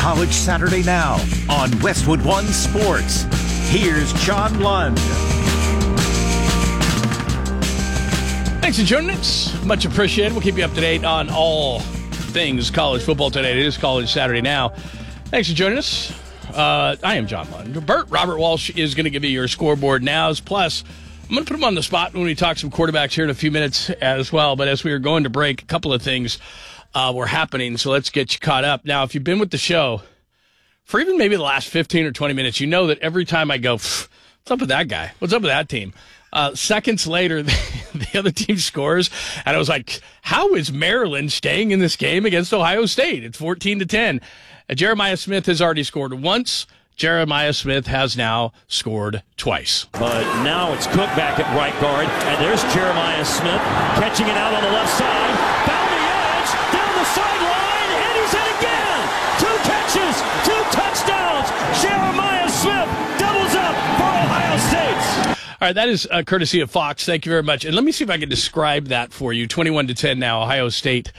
College Saturday Now on Westwood One Sports. Here's John Lund. Thanks for joining us. Much appreciated. We'll keep you up to date on all things college football today. It is College Saturday Now. Thanks for joining us. I am John Lund. Robert Walsh is going to give you your scoreboard nows. Plus, I'm going to put him on the spot when we talk some quarterbacks here in a few minutes as well. But as we are going to break, a couple of things were happening, so let's get you caught up. Now, if you've been with the show for even maybe the last 15 or 20 minutes, you know that every time I go, what's up with that guy? What's up with that team? Seconds later, the other team scores, and I was like, how is Maryland staying in this game against Ohio State? It's 14-10. Jeremiah Smith has already scored once. Jeremiah Smith has now scored twice. But now it's Cook back at right guard, and there's Jeremiah Smith catching it out on the left side. Found the edge, down the sideline, and he's in again. 2 catches, 2 touchdowns. Jeremiah Smith doubles up for Ohio State. All right, that is courtesy of Fox. Thank you very much. And let me see if I can describe that for you. 21-10 now, Ohio State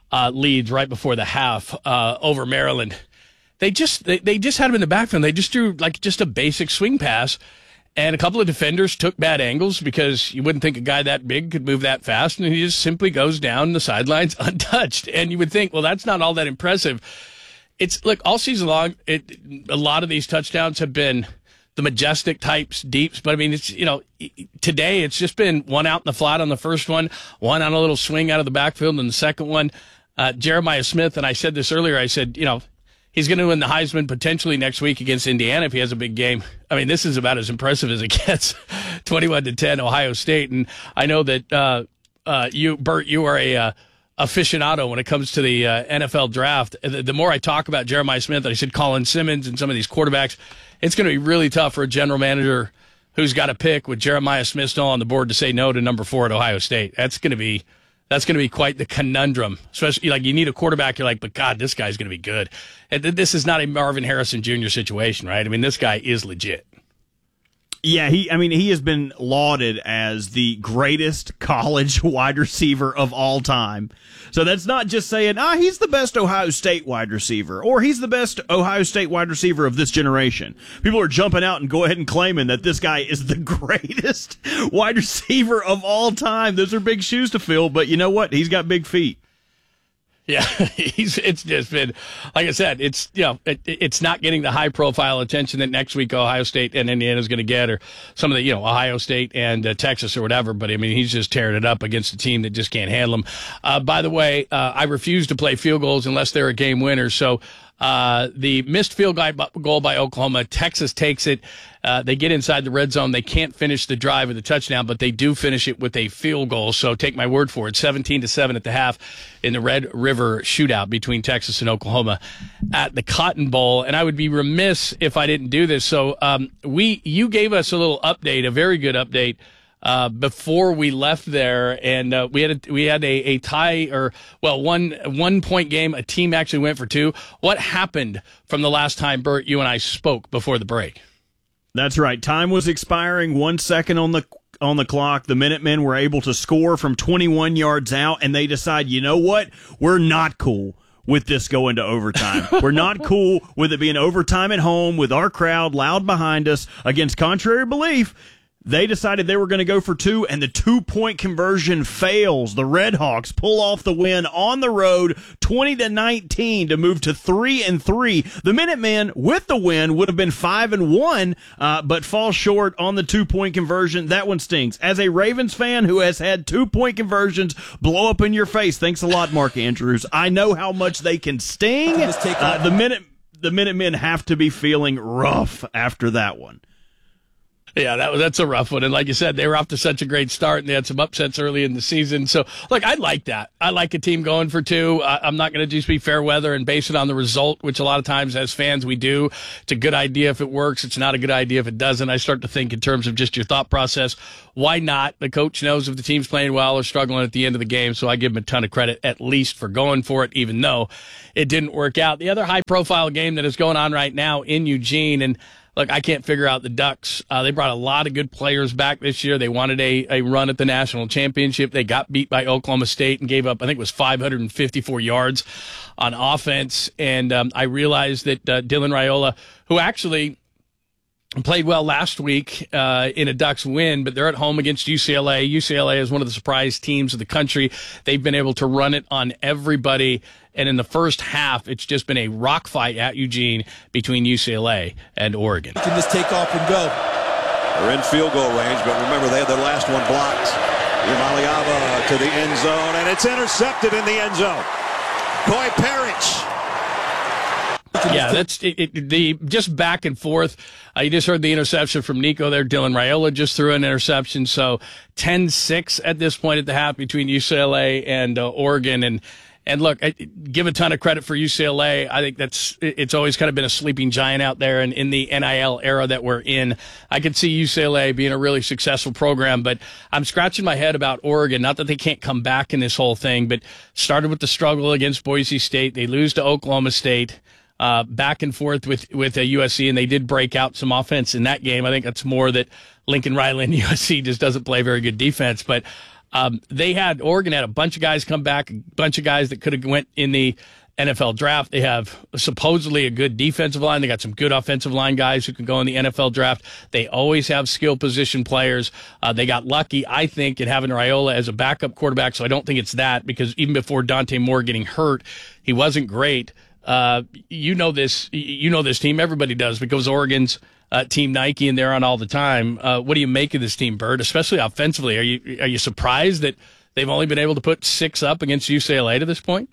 leads right before the half over Maryland. They just had him in the backfield. They just threw just a basic swing pass, and a couple of defenders took bad angles because you wouldn't think a guy that big could move that fast, and he just simply goes down the sidelines untouched. And you would think, well, that's not all that impressive. Look, all season long, a lot of these touchdowns have been the majestic types, deeps, but I mean, it's, today it's just been one out in the flat on the first one on a little swing out of the backfield, and the second one, Jeremiah Smith, and I said this earlier, I said, he's going to win the Heisman potentially next week against Indiana if he has a big game. I mean, this is about as impressive as it gets. 21-10, Ohio State. And I know that Bert, you are a aficionado when it comes to the NFL draft. The more I talk about Jeremiah Smith, I said Colin Simmons and some of these quarterbacks, it's going to be really tough for a general manager who's got to pick with Jeremiah Smith still on the board to say no to number 4 at Ohio State. That's going to be quite the conundrum, especially you need a quarterback. You're like, but God, this guy's going to be good. And this is not a Marvin Harrison Jr. situation, right? I mean, this guy is legit. Yeah, he has been lauded as the greatest college wide receiver of all time. So that's not just saying, he's the best Ohio State wide receiver, or he's the best Ohio State wide receiver of this generation. People are jumping out and go ahead and claiming that this guy is the greatest wide receiver of all time. Those are big shoes to fill, but you know what? He's got big feet. Yeah, it's just been, like I said, it's not getting the high profile attention that next week Ohio State and Indiana is going to get, or some of the Ohio State and Texas or whatever. But I mean, he's just tearing it up against a team that just can't handle him. By the way, I refuse to play field goals unless they're a game winner. So the missed field goal by Oklahoma, Texas takes it. They get inside the red zone. They can't finish the drive with a touchdown, but they do finish it with a field goal. So take my word for it. 17-7 at the half in the Red River shootout between Texas and Oklahoma at the Cotton Bowl. And I would be remiss if I didn't do this. So you gave us a little update, a very good update, before we left there, and we had a tie, or 1 point game. A team actually went for 2. What happened from the last time, Bert, you and I spoke before the break? That's right. Time was expiring. 1 second on the clock. The Minutemen were able to score from 21 yards out, and they decide, you know what? We're not cool with this going to overtime. We're not cool with it being overtime at home with our crowd loud behind us. Against contrary belief, they decided they were going to go for 2, and the 2-point conversion fails. The Redhawks pull off the win on the road, 20-19, to move to 3-3. The Minutemen, with the win, would have been 5-1, but fall short on the 2-point conversion. That one stings. As a Ravens fan who has had 2-point conversions blow up in your face, thanks a lot, Mark Andrews. I know how much they can sting. The Minutemen have to be feeling rough after that one. Yeah, that's a rough one. And like you said, they were off to such a great start, and they had some upsets early in the season. So, look, I like that. I like a team going for 2. I'm not going to just be fair weather and base it on the result, which a lot of times as fans we do. It's a good idea if it works. It's not a good idea if it doesn't. I start to think in terms of just your thought process. Why not? The coach knows if the team's playing well or struggling at the end of the game, so I give him a ton of credit at least for going for it, even though it didn't work out. The other high-profile game that is going on right now in Eugene, and look, I can't figure out the Ducks. They brought a lot of good players back this year. They wanted a run at the national championship. They got beat by Oklahoma State and gave up, I think it was 554 yards on offense. And I realized that Dylan Raiola, who actually played well last week in a Ducks win, but they're at home against UCLA. UCLA is one of the surprise teams of the country. They've been able to run it on everybody. And in the first half, it's just been a rock fight at Eugene between UCLA and Oregon. You can just take off and go. They're in field goal range, but remember, they had their last one blocked. Imaliava to the end zone, and it's intercepted in the end zone. Coy Parrish. Yeah, that's the just back and forth. You just heard the interception from Nico there. Dylan Raiola just threw an interception. So 10-6 at this point at the half between UCLA and Oregon. And look, I give a ton of credit for UCLA. I think it's always kind of been a sleeping giant out there. And in the NIL era that we're in, I could see UCLA being a really successful program. But I'm scratching my head about Oregon. Not that they can't come back in this whole thing, but started with the struggle against Boise State. They lose to Oklahoma State. Back and forth with USC, and they did break out some offense in that game. I think that's more that Lincoln Riley and USC just doesn't play very good defense. But Oregon had a bunch of guys come back, a bunch of guys that could have went in the NFL draft. They have supposedly a good defensive line. They got some good offensive line guys who can go in the NFL draft. They always have skill position players. They got lucky, I think, in having Raiola as a backup quarterback, so I don't think it's that, because even before Dante Moore getting hurt, he wasn't great. You know this team. Everybody does, because Oregon's Team Nike and they're on all the time. What do you make of this team, Bert? Especially offensively, are you surprised that they've only been able to put 6 up against UCLA to this point?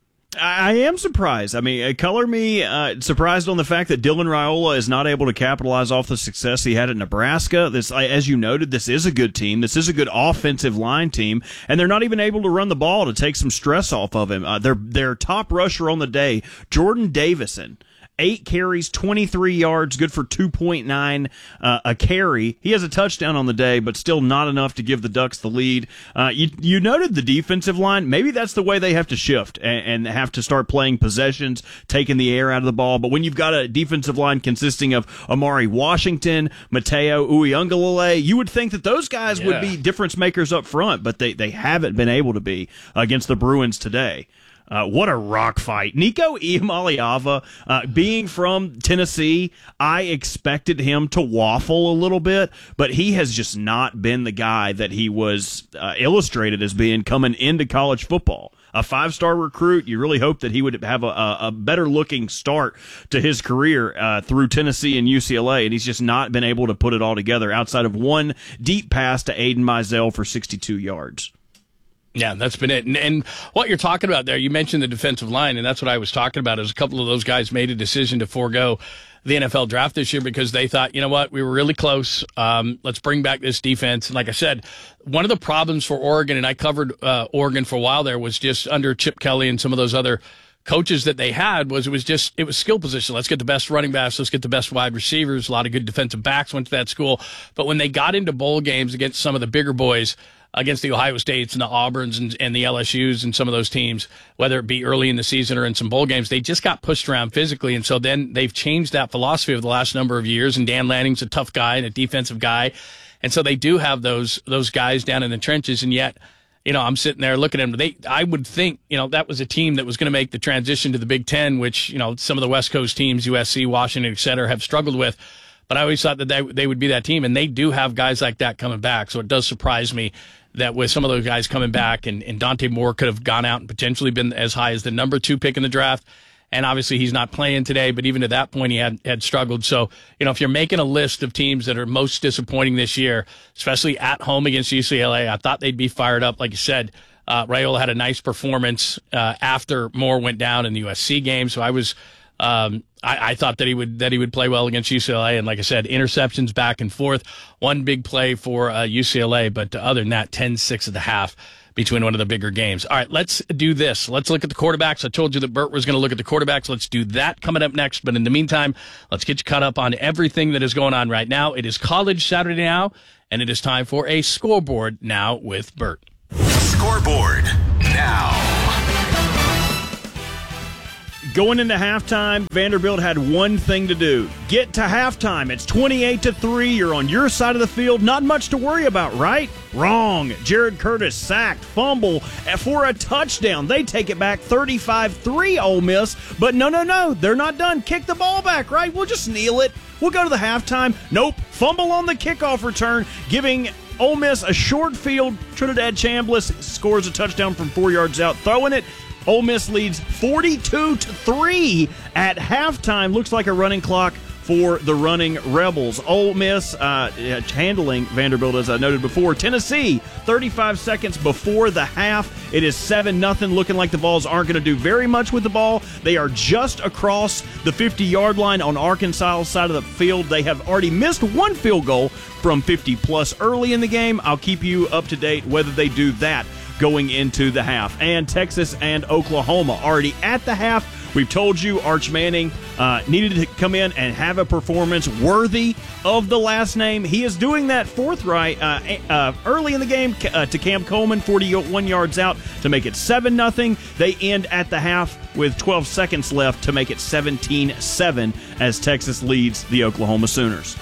I am surprised. I mean, color me surprised on the fact that Dylan Raiola is not able to capitalize off the success he had at Nebraska. This, as you noted, this is a good team. This is a good offensive line team, and they're not even able to run the ball to take some stress off of him. Their top rusher on the day, Jordan Davison, 8 carries, 23 yards, good for 2.9 a carry. He has a touchdown on the day, but still not enough to give the Ducks the lead. You noted the defensive line. Maybe that's the way they have to shift and have to start playing possessions, taking the air out of the ball. But when you've got a defensive line consisting of Amari Washington, Mateo Uiagalelei, you would think that those guys would be difference makers up front, but they haven't been able to be against the Bruins today. What a rock fight. Nico Iamaleava, being from Tennessee, I expected him to waffle a little bit, but he has just not been the guy that he was illustrated as being coming into college football. A 5-star recruit, you really hope that he would have a better-looking start to his career through Tennessee and UCLA, and he's just not been able to put it all together outside of one deep pass to Aiden Mizell for 62 yards. Yeah, that's been it. And what you're talking about there, you mentioned the defensive line, and that's what I was talking about, is a couple of those guys made a decision to forego the NFL draft this year because they thought, you know what, we were really close. Let's bring back this defense. And like I said, one of the problems for Oregon, and I covered Oregon for a while there, was just under Chip Kelly and some of those other coaches that they had, it was skill position. Let's get the best running backs. Let's get the best wide receivers. A lot of good defensive backs went to that school. But when they got into bowl games against some of the bigger boys, against the Ohio States and the Auburns and the LSUs and some of those teams, whether it be early in the season or in some bowl games, they just got pushed around physically. And so then they've changed that philosophy over the last number of years. And Dan Lanning's a tough guy and a defensive guy. And so they do have those guys down in the trenches. And yet, I'm sitting there looking at them. I would think, that was a team that was going to make the transition to the Big Ten, which, some of the West Coast teams, USC, Washington, et cetera, have struggled with. But I always thought that they would be that team. And they do have guys like that coming back. So it does surprise me that with some of those guys coming back, and Dante Moore could have gone out and potentially been as high as the number 2 pick in the draft. And obviously he's not playing today, but even to that point he had struggled. So, if you're making a list of teams that are most disappointing this year, especially at home against UCLA, I thought they'd be fired up. Like you said, Raiola had a nice performance after Moore went down in the USC game. So I was I thought that he would play well against UCLA, and like I said, interceptions back and forth. One big play for UCLA, but other than that, 10-6 at the half between one of the bigger games. All right, let's do this. Let's look at the quarterbacks. I told you that Bert was going to look at the quarterbacks. Let's do that coming up next. But in the meantime, let's get you caught up on everything that is going on right now. It is College Saturday now, and it is time for a Scoreboard Now with Bert. Scoreboard Now. Going into halftime, Vanderbilt had one thing to do. Get to halftime. It's 28-3. You're on your side of the field. Not much to worry about, right? Wrong. Jared Curtis sacked, fumble for a touchdown. They take it back 35-3, Ole Miss. But no. They're not done. Kick the ball back, right? We'll just kneel it. We'll go to the halftime. Nope. Fumble on the kickoff return, giving Ole Miss a short field. Trinidad Chambliss scores a touchdown from 4 yards out, throwing it. Ole Miss leads 42-3 at halftime. Looks like a running clock for the running Rebels. Ole Miss handling Vanderbilt, as I noted before. Tennessee, 35 seconds before the half. It is 7-0, looking like the Vols aren't going to do very much with the ball. They are just across the 50-yard line on Arkansas' side of the field. They have already missed one field goal from 50-plus early in the game. I'll keep you up to date whether they do that going into the half. And Texas and Oklahoma already at the half. We've told you Arch Manning needed to come in and have a performance worthy of the last name. He is doing that forthright early in the game to Cam Coleman, 41 yards out to make it 7-0. They end at the half with 12 seconds left to make it 17-7 as Texas leads the Oklahoma Sooners.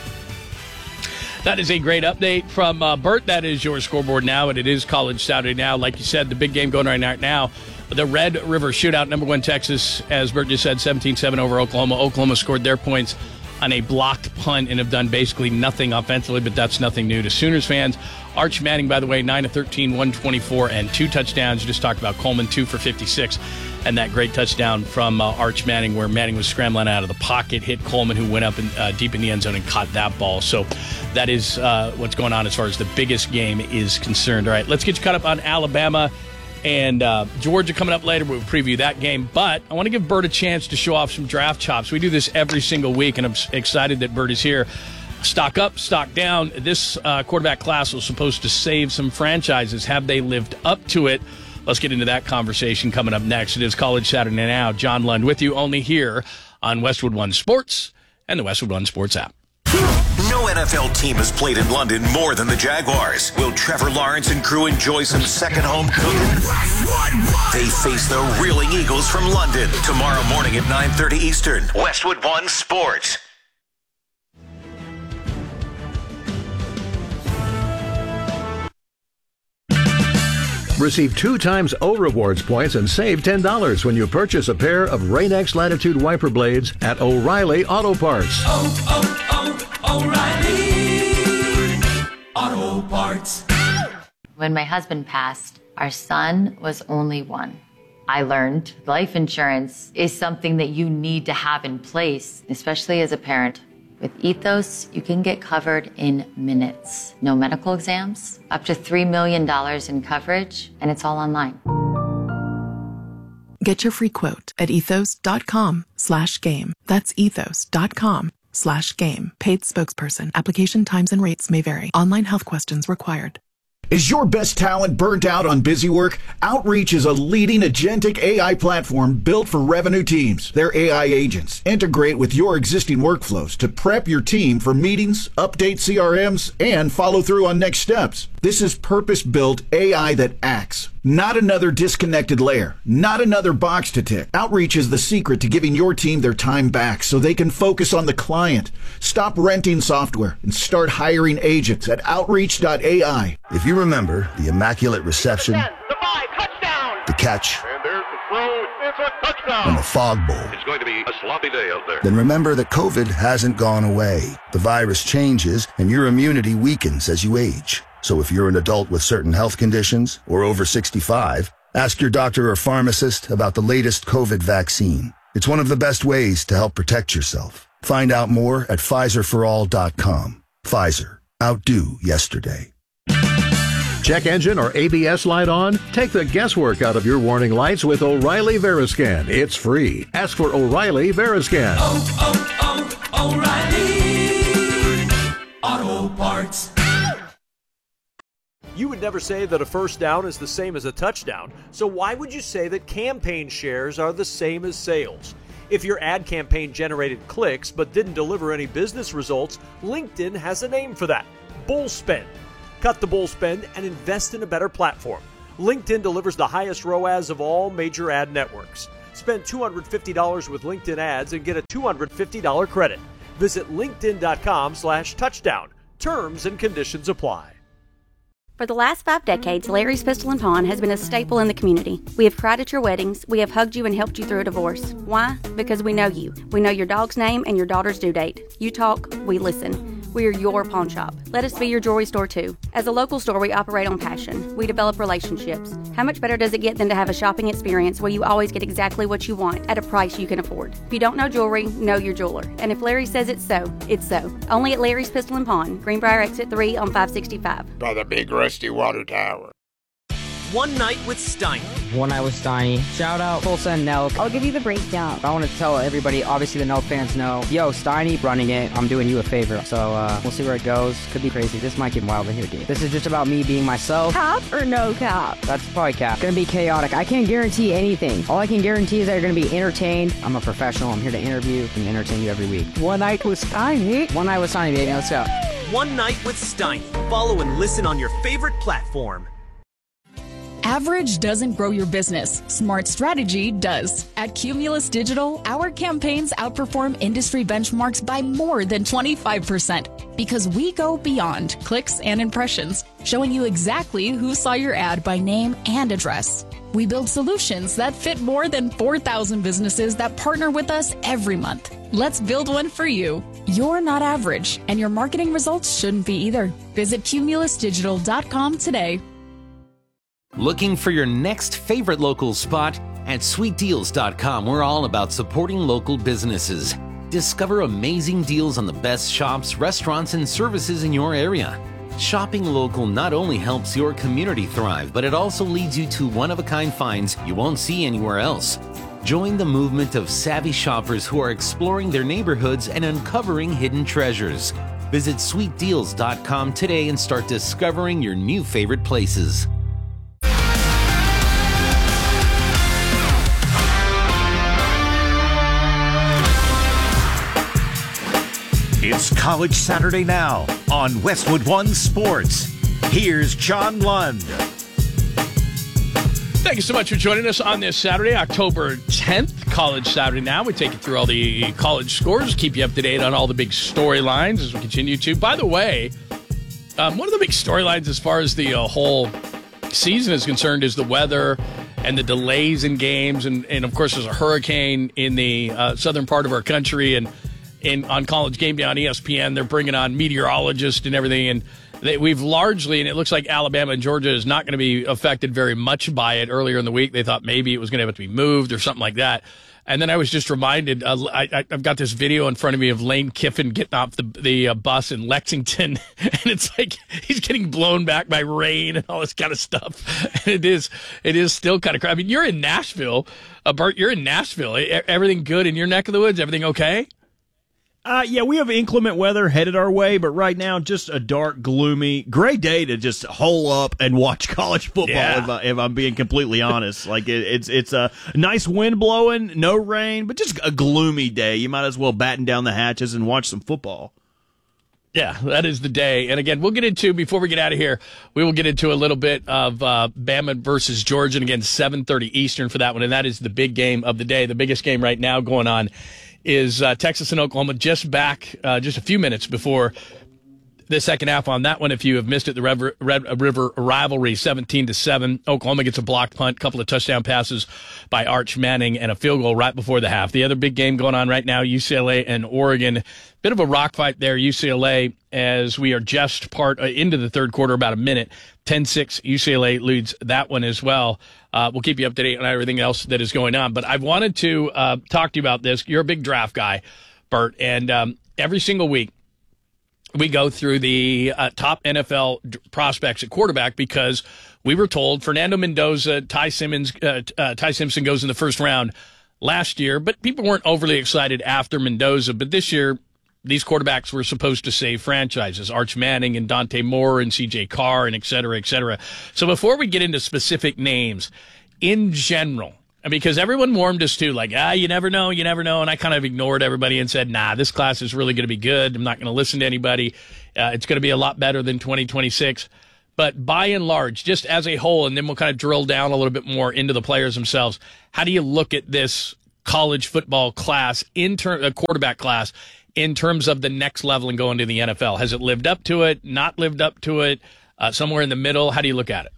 That is a great update from Bert. That is your scoreboard now, and it is College Saturday now. Like you said, the big game going right now, the Red River Shootout, number 1 Texas, as Bert just said, 17-7 over Oklahoma. Oklahoma scored their points on a blocked punt and have done basically nothing offensively, but that's nothing new to Sooners fans. Arch Manning, by the way, 9 of 13, 124, and 2 touchdowns. You just talked about Coleman, 2 for 56. And that great touchdown from Arch Manning where Manning was scrambling out of the pocket, hit Coleman, who went up deep in the end zone and caught that ball. So that is what's going on as far as the biggest game is concerned. All right, let's get you caught up on Alabama and Georgia coming up later. We'll preview that game. But I want to give Bert a chance to show off some draft chops. We do this every single week, and I'm excited that Bert is here. Stock up, stock down. This quarterback class was supposed to save some franchises. Have they lived up to it? Let's get into that conversation coming up next. It is College Saturday Now. John Lund with you only here on Westwood One Sports and the Westwood One Sports app. No NFL team has played in London more than the Jaguars. Will Trevor Lawrence and crew enjoy some second home cooking? They face the Reeling Eagles from London tomorrow morning at 9:30 Eastern. Westwood One Sports. Receive 2 times O Rewards points and save $10 when you purchase a pair of Rain-X Latitude wiper blades at O'Reilly Auto Parts. O'Reilly Auto Parts. When my husband passed, our son was only 1. I learned life insurance is something that you need to have in place, especially as a parent. With Ethos, you can get covered in minutes. No medical exams, up to $3 million in coverage, and it's all online. Get your free quote at ethos.com/game. That's ethos.com/game. Paid spokesperson. Application times and rates may vary. Online health questions required. Is your best talent burnt out on busy work? Outreach is a leading agentic AI platform built for revenue teams. Their AI agents integrate with your existing workflows to prep your team for meetings, update CRMs, and follow through on next steps. This is purpose-built AI that acts. Not another disconnected layer. Not another box to tick. Outreach is the secret to giving your team their time back so they can focus on the client. Stop renting software and start hiring agents at Outreach.ai. If you remember the immaculate reception, the 5, touchdown, the catch, and there's the throw, it's a touchdown, and the fog bowl, it's going to be a sloppy day out there. Then remember that COVID hasn't gone away. The virus changes and your immunity weakens as you age. So if you're an adult with certain health conditions or over 65, ask your doctor or pharmacist about the latest COVID vaccine. It's one of the best ways to help protect yourself. Find out more at PfizerForAll.com. Pfizer. Outdo yesterday. Check engine or ABS light on? Take the guesswork out of your warning lights with O'Reilly Veriscan. It's free. Ask for O'Reilly Veriscan. O'Reilly Auto Parts. You would never say that a first down is the same as a touchdown, so why would you say that campaign shares are the same as sales? If your ad campaign generated clicks but didn't deliver any business results, LinkedIn has a name for that: bull spend. Cut the bull spend and invest in a better platform. LinkedIn delivers the highest ROAS of all major ad networks. Spend $250 with LinkedIn ads and get a $250 credit. Visit linkedin.com/touchdown. Terms and conditions apply. For the last 5 decades, Larry's Pistol & Pawn has been a staple in the community. We have cried at your weddings. We have hugged you and helped you through a divorce. Why? Because we know you. We know your dog's name and your daughter's due date. You talk, we listen. We are your pawn shop. Let us be your jewelry store too. As a local store, we operate on passion. We develop relationships. How much better does it get than to have a shopping experience where you always get exactly what you want at a price you can afford? If you don't know jewelry, know your jeweler. And if Larry says it's so, it's so. Only at Larry's Pistol & Pawn, Greenbrier Exit 3 on 565. By the big rusty water tower. One Night with Steiny. One Night with Steiny. Shout out Tulsa and Nelk. I'll give you the breakdown. I want to tell everybody, obviously the Nelk fans know, yo, Steiny running it, I'm doing you a favor. So we'll see where it goes. Could be crazy. This might get wild in here, dude. This is just about me being myself. Cap or no cap? That's probably cap. Gonna be chaotic. I can't guarantee anything. All I can guarantee is that you're gonna be entertained. I'm a professional. I'm here to interview and entertain you every week. One Night with Steiny. One Night with Steiny, baby. Let's go. One Night with Steiny. Follow and listen on your favorite platform. Average doesn't grow your business. Smart strategy does. At Cumulus Digital, our campaigns outperform industry benchmarks by more than 25% because we go beyond clicks and impressions, showing you exactly who saw your ad by name and address. We build solutions that fit more than 4,000 businesses that partner with us every month. Let's build one for you. You're not average, and your marketing results shouldn't be either. Visit cumulusdigital.com today. Looking for your next favorite local spot? At sweetdeals.com, we're all about supporting local businesses. Discover amazing deals on the best shops, restaurants, and services in your area. Shopping local not only helps your community thrive, but it also leads you to one-of-a-kind finds you won't see anywhere else. Join the movement of savvy shoppers who are exploring their neighborhoods and uncovering hidden treasures. Visit sweetdeals.com today and start discovering your new favorite places. It's College Saturday now on Westwood One Sports. Here's John Lund. Thank you so much for joining us on this Saturday, October 10th, College Saturday Now. We take you through all the college scores, keep you up to date on all the big storylines as we continue to. By the way, one of the big storylines as far as the whole season is concerned is the weather and the delays in games. And of course, there's a hurricane in the southern part of our country. And on College Game Day on ESPN, they're bringing on meteorologists and everything. And we've largely, and it looks like Alabama and Georgia is not going to be affected very much by it. Earlier in the week, they thought maybe it was going to have to be moved or something like that. And then I was just reminded, I've got this video in front of me of Lane Kiffin getting off the bus in Lexington, and it's like he's getting blown back by rain and all this kind of stuff. And it is still kind of crazy. I mean, you're in Nashville, Bert. You're in Nashville. Everything good in your neck of the woods? Everything okay? Yeah, we have inclement weather headed our way, but right now just a dark, gloomy, gray day to just hole up and watch college football. Yeah. If I'm being completely honest, like it's a nice wind blowing, no rain, but just a gloomy day. You might as well batten down the hatches and watch some football. Yeah, that is the day. And again, we'll get into, before we get out of here, we will get into a little bit of Bama versus Georgia, and again, 7:30 Eastern for that one, and that is the big game of the day. The biggest game right now going on is Texas and Oklahoma, just back just a few minutes before the second half on that one. If you have missed it, the Red River rivalry, 17-7. Oklahoma gets a blocked punt, couple of touchdown passes by Arch Manning, and a field goal right before the half. The other big game going on right now, UCLA and Oregon. Bit of a rock fight there, UCLA, as we are just into the third quarter, about a minute. 10-6, UCLA leads that one as well. We'll keep you up to date on everything else that is going on. But I wanted to talk to you about this. You're a big draft guy, Bert, and every single week we go through the top NFL prospects at quarterback because we were told Fernando Mendoza, Ty Simpson goes in the first round last year, but people weren't overly excited after Mendoza. But this year, these quarterbacks were supposed to save franchises, Arch Manning and Dante Moore and C.J. Carr and et cetera, et cetera. So before we get into specific names, in general, because everyone warned us to, like, you never know. And I kind of ignored everybody and said, nah, this class is really going to be good. I'm not going to listen to anybody. It's going to be a lot better than 2026. But by and large, just as a whole, and then we'll kind of drill down a little bit more into the players themselves, how do you look at this college football class, quarterback class, in terms of the next level and going to the NFL? Has it lived up to it, not lived up to it, somewhere in the middle? How do you look at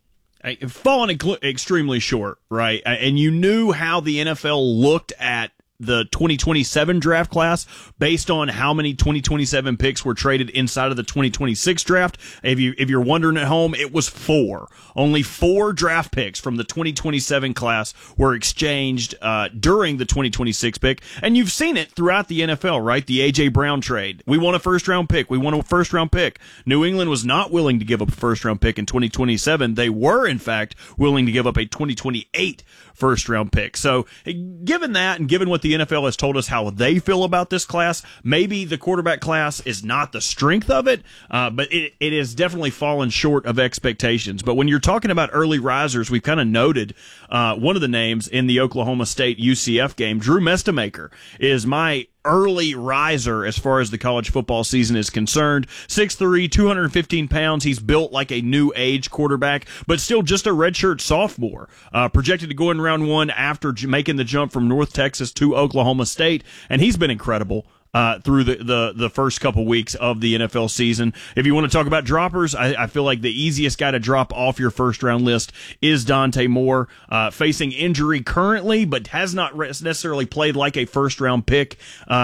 it? Fallen extremely short, right? And you knew how the NFL looked at the 2027 draft class based on how many 2027 picks were traded inside of the 2026 draft. If you're wondering at home, it was 4. Only 4 draft picks from the 2027 class were exchanged during the 2026 pick. And you've seen it throughout the NFL, right? The A.J. Brown trade. We want a first-round pick. We want a first-round pick. New England was not willing to give up a first-round pick in 2027. They were, in fact, willing to give up a 2028 first-round pick. So given that and given what the NFL has told us how they feel about this class, maybe the quarterback class is not the strength of it, but it has definitely fallen short of expectations. But when you're talking about early risers, we've kind of noted one of the names in the Oklahoma State UCF game. Drew Mestemaker is my early riser as far as the college football season is concerned. 6'3", 215 pounds. He's built like a new age quarterback, but still just a redshirt sophomore. Projected to go in round 1 after making the jump from North Texas to Oklahoma State, and he's been incredible through the first couple weeks of the NFL season. If you want to talk about droppers, I feel like the easiest guy to drop off your first-round list is Dante Moore, facing injury currently, but has not necessarily played like a first-round pick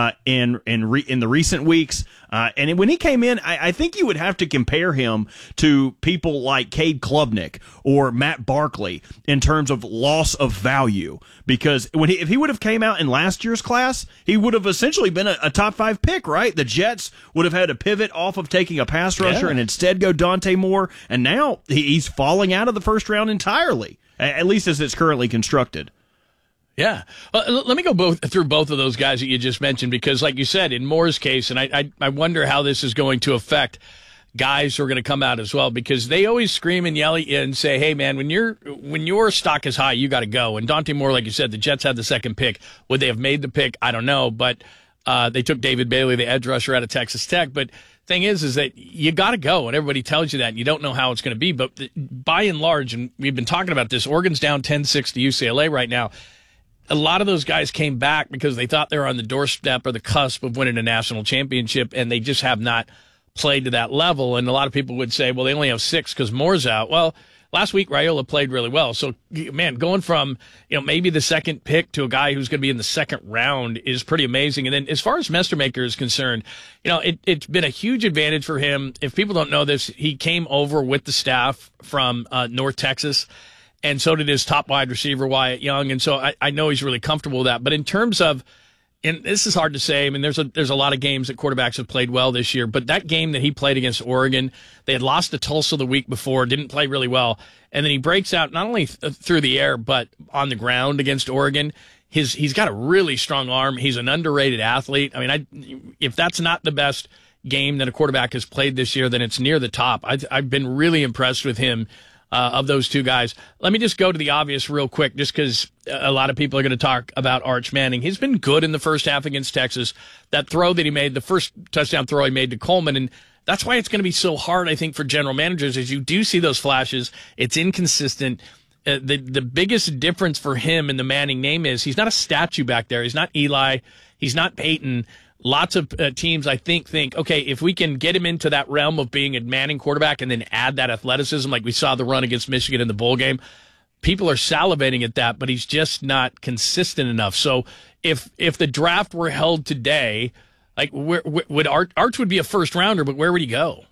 in the recent weeks. And when he came in, I think you would have to compare him to people like Cade Klubnik or Matt Barkley in terms of loss of value. Because if he would have came out in last year's class, he would have essentially been a top 5 pick, right? The Jets would have had to pivot off of taking a pass rusher and instead go Dante Moore. And now he's falling out of the first round entirely, at least as it's currently constructed. Yeah. Let me go through both of those guys that you just mentioned, because like you said, in Moore's case, and I wonder how this is going to affect guys who are going to come out as well, because they always scream and yell at you and say, hey, man, when your stock is high, you got to go. And Dante Moore, like you said, the Jets had the second pick. Would they have made the pick? I don't know. But they took David Bailey, the edge rusher out of Texas Tech. But thing is that you got to go, and everybody tells you that, and you don't know how it's going to be. But by and large, and we've been talking about this, Oregon's down 10-6 to UCLA right now. A lot of those guys came back because they thought they were on the doorstep or the cusp of winning a national championship, and they just have not played to that level. And a lot of people would say, well, they only have 6 because Moore's out. Well, last week, Raiola played really well. So, man, going from maybe the second pick to a guy who's going to be in the second round is pretty amazing. And then as far as Mestemaker is concerned, it's been a huge advantage for him. If people don't know this, he came over with the staff from North Texas, and so did his top wide receiver, Wyatt Young. And so I know he's really comfortable with that. But in terms of, and this is hard to say, I mean, there's a lot of games that quarterbacks have played well this year, but that game that he played against Oregon, they had lost to Tulsa the week before, didn't play really well, and then he breaks out not only through the air, but on the ground against Oregon. He's got a really strong arm. He's an underrated athlete. I mean, if that's not the best game that a quarterback has played this year, then it's near the top. I've been really impressed with him. Of those two guys. Let me just go to the obvious real quick, just because a lot of people are going to talk about Arch Manning. He's been good in the first half against Texas. That throw that he made, the first touchdown throw he made to Coleman, and that's why it's going to be so hard, I think, for general managers, is you do see those flashes. It's inconsistent. The biggest difference for him in the Manning name is he's not a statue back there. He's not Eli. He's not Peyton. Lots of teams, I think, okay, if we can get him into that realm of being a Manning quarterback and then add that athleticism, like we saw the run against Michigan in the bowl game, people are salivating at that, but he's just not consistent enough. So if the draft were held today, like would Arch would be a first rounder, but where would he go?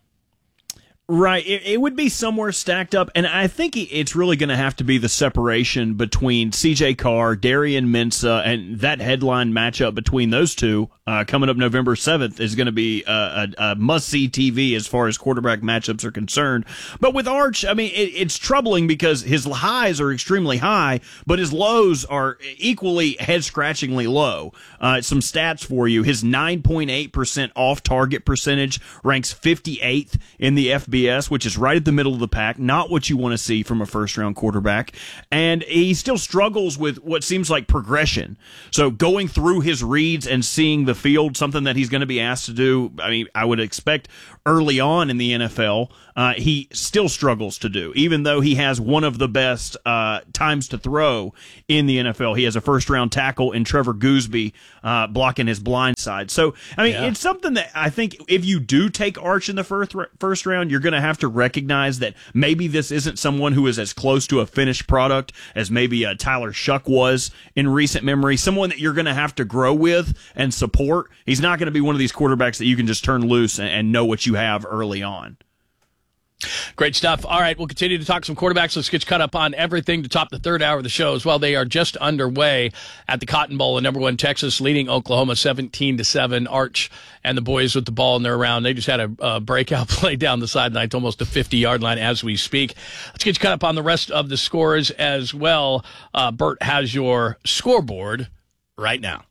Right. It would be somewhere stacked up, and I think it's really going to have to be the separation between C.J. Carr, Darian Mensah, and that headline matchup between those two coming up November 7th is going to be a must-see TV as far as quarterback matchups are concerned. But with Arch, I mean, it's troubling because his highs are extremely high, but his lows are equally head-scratchingly low. Some stats for you. His 9.8% off-target percentage ranks 58th in the FBS FBS, which is right at the middle of the pack, not what you want to see from a first-round quarterback. And he still struggles with what seems like progression. So going through his reads and seeing the field, something that he's going to be asked to do, I mean, I would expect early on in the NFL, he still struggles to do, even though he has one of the best times to throw in the NFL. He has a first-round tackle in Trevor Gooseby blocking his blind side. So, I mean, it's something that I think if you do take Arch in the first round, you're going to have to recognize that maybe this isn't someone who is as close to a finished product as maybe Tyler Shuck was in recent memory, someone that you're going to have to grow with and support. He's not going to be one of these quarterbacks that you can just turn loose and know what you have early on. Great stuff. All right, we'll continue to talk some quarterbacks. Let's get you caught up on everything to top the third hour of the show as well. They are just underway at the Cotton Bowl in number 1 Texas, leading Oklahoma 17-7. Arch and the boys with the ball in their round. They just had a breakout play down the sideline to almost the 50-yard line as we speak. Let's get you caught up on the rest of the scores as well. Bert has your scoreboard right now.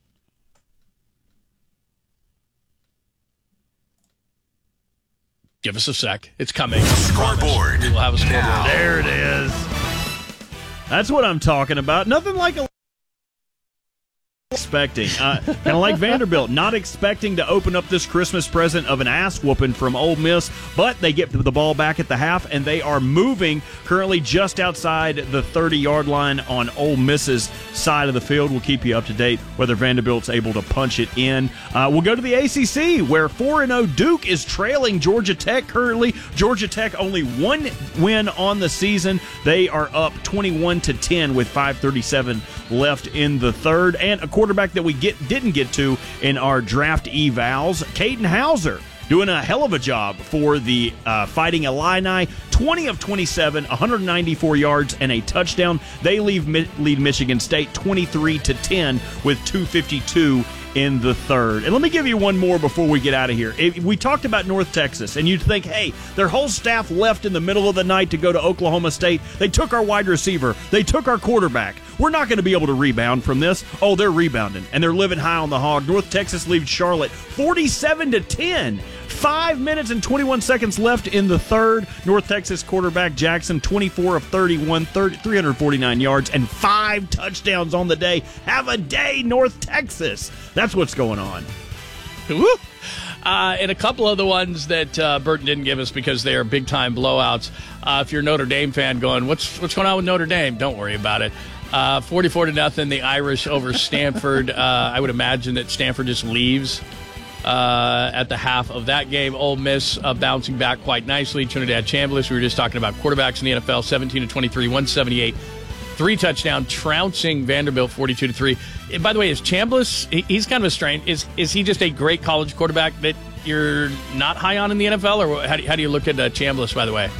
Give us a sec. It's coming. Scoreboard. We'll have a scoreboard. Now. There it is. That's what I'm talking about. Nothing like expecting. Kind of like Vanderbilt, not expecting to open up this Christmas present of an ass whooping from Ole Miss, but they get the ball back at the half, and they are moving currently just outside the 30-yard line on Ole Miss's side of the field. We'll keep you up to date whether Vanderbilt's able to punch it in. We'll go to the ACC, where 4-0 Duke is trailing Georgia Tech currently. Georgia Tech only one win on the season. They are up 21-10 with 5:37 left in the third, and a quarterback that we didn't get to in our draft evals, Caden Hauser, doing a hell of a job for the Fighting Illini. 20 of 27, 194 yards and a touchdown. They lead Michigan State 23-10 with 2:52 in the third. And let me give you one more before we get out of here. We talked about North Texas, and you'd think, hey, their whole staff left in the middle of the night to go to Oklahoma State. They took our wide receiver. They took our quarterback. We're not going to be able to rebound from this. Oh, they're rebounding, and they're living high on the hog. North Texas leads Charlotte 47-10. 5 minutes and 21 seconds left in the third. North Texas quarterback Jackson, 24 of 31, 349 yards, and 5 touchdowns on the day. Have a day, North Texas. That's what's going on. Woo! And a couple of the ones that Burton didn't give us because they are big-time blowouts. If you're a Notre Dame fan going, what's going on with Notre Dame? Don't worry about it. 44-0, the Irish over Stanford. I would imagine that Stanford just leaves at the half of that game. Ole Miss bouncing back quite nicely. Trinidad Chambliss, we were just talking about quarterbacks in the NFL, 17-23, 178, 3 touchdown, trouncing Vanderbilt 42-3. By the way, is Chambliss, he's kind of a strain. Is he just a great college quarterback that you're not high on in the NFL, or how do you look at Chambliss, by the way?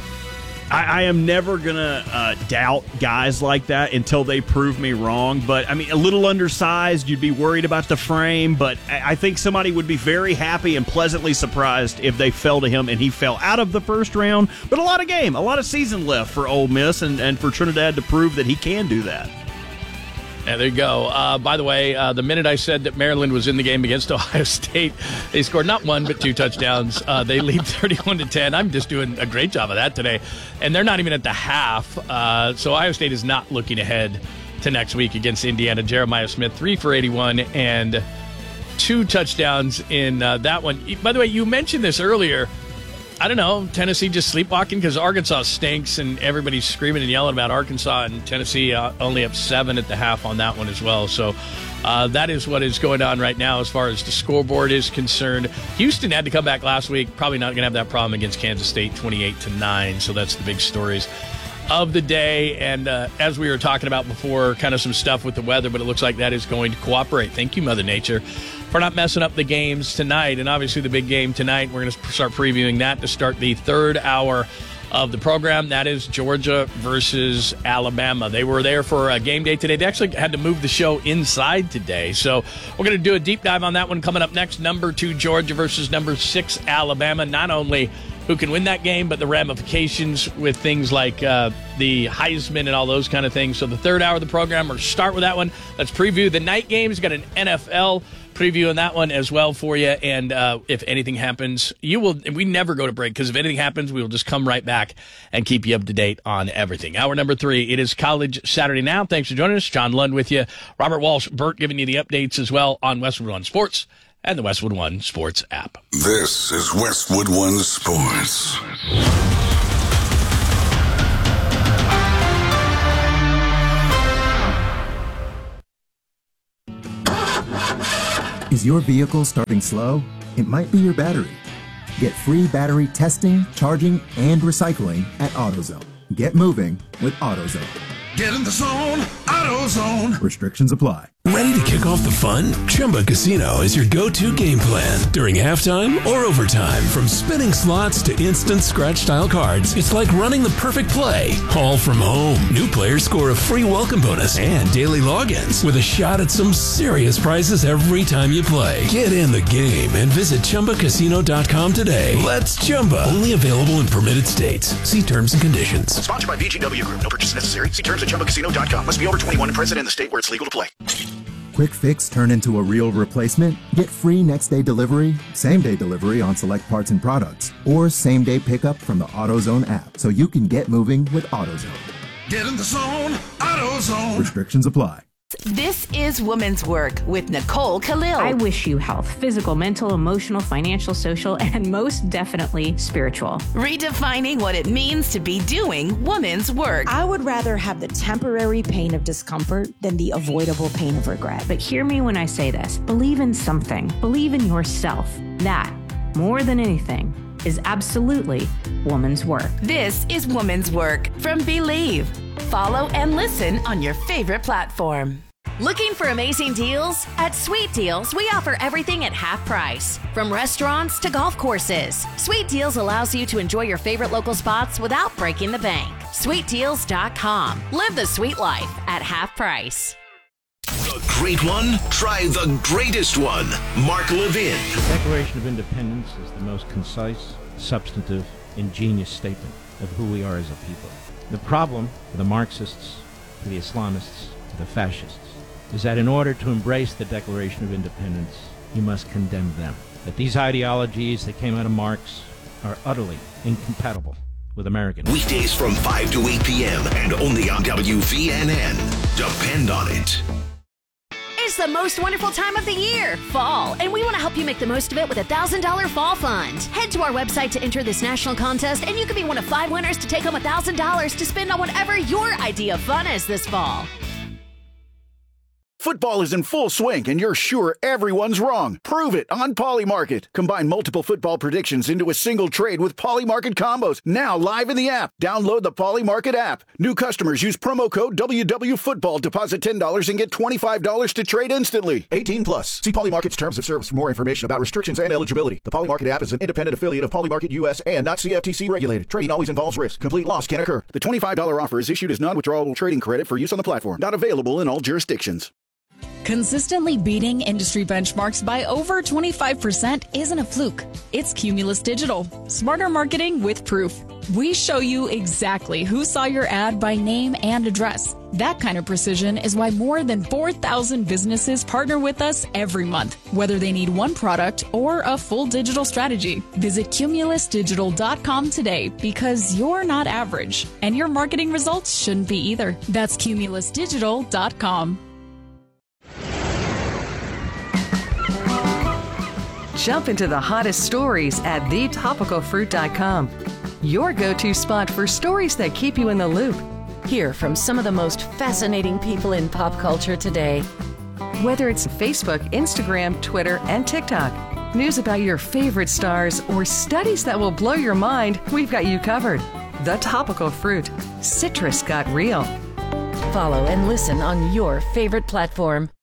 I am never going to doubt guys like that until they prove me wrong. But, I mean, a little undersized, you'd be worried about the frame. But I think somebody would be very happy and pleasantly surprised if they fell to him and he fell out of the first round. But a lot of season left for Ole Miss and for Trinidad to prove that he can do that. Yeah, there you go. By the way, the minute I said that Maryland was in the game against Ohio State, they scored not 1 but 2 touchdowns. They lead 31-10. I'm just doing a great job of that today. And they're not even at the half. So Ohio State is not looking ahead to next week against Indiana. Jeremiah Smith, 3 for 81 and 2 touchdowns in that one. By the way, you mentioned this earlier. I don't know, Tennessee just sleepwalking because Arkansas stinks and everybody's screaming and yelling about Arkansas, and Tennessee only up 7 at the half on that one as well. So that is what is going on right now as far as the scoreboard is concerned. Houston had to come back last week. Probably not going to have that problem against Kansas State, 28-9. So that's the big stories of the day. And as we were talking about before, kind of some stuff with the weather, but it looks like that is going to cooperate. Thank you, Mother Nature, for not messing up the games tonight. And obviously the big game tonight, we're going to start previewing that to start the third hour of the program. That is Georgia versus Alabama. They were there for a game day today. They actually had to move the show inside today. So we're going to do a deep dive on that one coming up next. Number 2 Georgia versus number 6 Alabama. Not only who can win that game, but the ramifications with things like the Heisman and all those kind of things. So the third hour of the program, we'll start with that one. Let's preview the night games. Got an NFL previewing that one as well for you. And if anything happens, we never go to break, because if anything happens, we will just come right back and keep you up to date on everything. Hour number 3, it is College Saturday Now. Thanks for joining us. John Lund with you. Robert Walsh, Burt giving you the updates as well on Westwood One Sports and the Westwood One Sports app. This is Westwood One Sports. Is your vehicle starting slow? It might be your battery. Get free battery testing, charging, and recycling at AutoZone. Get moving with AutoZone. Get in the zone, AutoZone. Restrictions apply. Ready to kick off the fun? Chumba Casino is your go-to game plan during halftime or overtime. From spinning slots to instant scratch-style cards, it's like running the perfect play, all from home. New players score a free welcome bonus and daily logins with a shot at some serious prizes every time you play. Get in the game and visit ChumbaCasino.com today. Let's Chumba. Only available in permitted states. See terms and conditions. Sponsored by VGW Group. No purchase necessary. See terms at ChumbaCasino.com. Must be over 21 and present in the state where it's legal to play. Quick fix turn into a real replacement? Get free next-day delivery, same-day delivery on select parts and products, or same-day pickup from the AutoZone app, so you can get moving with AutoZone. Get in the zone, AutoZone. Restrictions apply. This is Women's Work with Nicole Khalil. I wish you health, physical, mental, emotional, financial, social, and most definitely spiritual. Redefining what it means to be doing women's work. I would rather have the temporary pain of discomfort than the avoidable pain of regret. But hear me when I say this. Believe in something. Believe in yourself. That, more than anything, is absolutely woman's work. This is Woman's Work from Believe. Follow and listen on your favorite platform. Looking for amazing deals? At Sweet Deals, we offer everything at half price. From restaurants to golf courses, Sweet Deals allows you to enjoy your favorite local spots without breaking the bank. SweetDeals.com. Live the sweet life at half price. The great one? Try the greatest one. Mark Levin. The Declaration of Independence is the most concise, substantive, ingenious statement of who we are as a people. The problem for the Marxists, for the Islamists, for the fascists, is that in order to embrace the Declaration of Independence, you must condemn them. That these ideologies that came out of Marx are utterly incompatible with American. Weekdays from 5 to 8 p.m. and only on WVNN. Depend on it. It's the most wonderful time of the year, fall, and we want to help you make the most of it with a $1,000 fall fund. Head to our website to enter this national contest, and you could be one of 5 winners to take home $1,000 to spend on whatever your idea of fun is this fall. Football is in full swing, and you're sure everyone's wrong. Prove it on Polymarket. Combine multiple football predictions into a single trade with Polymarket combos. Now live in the app. Download the Polymarket app. New customers use promo code WWFootball. Deposit $10 and get $25 to trade instantly. 18 plus. See Polymarket's terms of service for more information about restrictions and eligibility. The Polymarket app is an independent affiliate of Polymarket US and not CFTC regulated. Trading always involves risk. Complete loss can occur. The $25 offer is issued as non-withdrawable trading credit for use on the platform. Not available in all jurisdictions. Consistently beating industry benchmarks by over 25% isn't a fluke. It's Cumulus Digital. Smarter marketing with proof. We show you exactly who saw your ad by name and address. That kind of precision is why more than 4,000 businesses partner with us every month, whether they need one product or a full digital strategy. Visit CumulusDigital.com today because you're not average, and your marketing results shouldn't be either. That's CumulusDigital.com. Jump into the hottest stories at thetopicalfruit.com. Your go-to spot for stories that keep you in the loop. Hear from some of the most fascinating people in pop culture today. Whether it's Facebook, Instagram, Twitter, and TikTok, news about your favorite stars, or studies that will blow your mind, we've got you covered. The Topical Fruit. Citrus got real. Follow and listen on your favorite platform.